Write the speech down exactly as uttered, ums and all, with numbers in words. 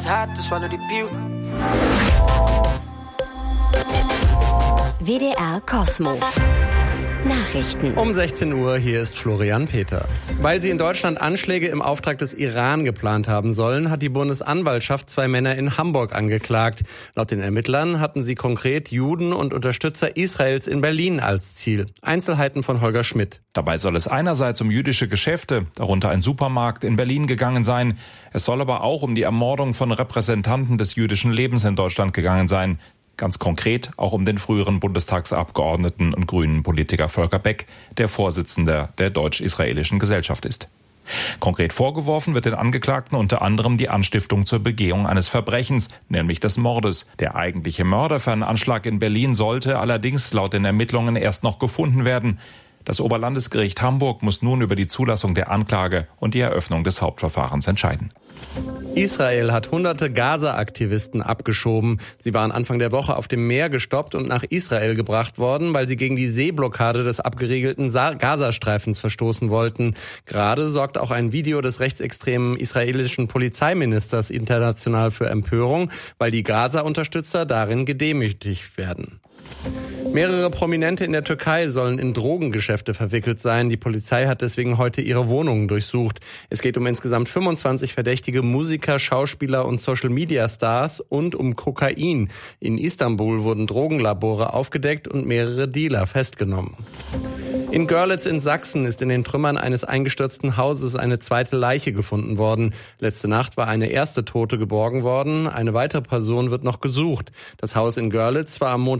W D R Kosmo. Nachrichten. Um sechzehn Uhr, hier ist Florian Peter. Weil sie in Deutschland Anschläge im Auftrag des Iran geplant haben sollen, hat die Bundesanwaltschaft zwei Männer in Hamburg angeklagt. Laut den Ermittlern hatten sie konkret Juden und Unterstützer Israels in Berlin als Ziel. Einzelheiten von Holger Schmidt. Dabei soll es einerseits um jüdische Geschäfte, darunter ein Supermarkt in Berlin, gegangen sein. Es soll aber auch um die Ermordung von Repräsentanten des jüdischen Lebens in Deutschland gegangen sein. Ganz konkret auch um den früheren Bundestagsabgeordneten und grünen Politiker Volker Beck, der Vorsitzender der Deutsch-Israelischen Gesellschaft ist. Konkret vorgeworfen wird den Angeklagten unter anderem die Anstiftung zur Begehung eines Verbrechens, nämlich des Mordes. Der eigentliche Mörder für einen Anschlag in Berlin sollte allerdings laut den Ermittlungen erst noch gefunden werden. Das Oberlandesgericht Hamburg muss nun über die Zulassung der Anklage und die Eröffnung des Hauptverfahrens entscheiden. Israel hat hunderte Gaza-Aktivisten abgeschoben. Sie waren Anfang der Woche auf dem Meer gestoppt und nach Israel gebracht worden, weil sie gegen die Seeblockade des abgeriegelten Gazastreifens verstoßen wollten. Gerade sorgt auch ein Video des rechtsextremen israelischen Polizeiministers international für Empörung, weil die Gaza-Unterstützer darin gedemütigt werden. Mehrere Prominente in der Türkei sollen in Drogengeschäfte verwickelt sein. Die Polizei hat deswegen heute ihre Wohnungen durchsucht. Es geht um insgesamt fünfundzwanzig verdächtige Musiker, Schauspieler und Social-Media-Stars und um Kokain. In Istanbul wurden Drogenlabore aufgedeckt und mehrere Dealer festgenommen. In Görlitz in Sachsen ist in den Trümmern eines eingestürzten Hauses eine zweite Leiche gefunden worden. Letzte Nacht war eine erste Tote geborgen worden. Eine weitere Person wird noch gesucht. Das Haus in Görlitz war am Montag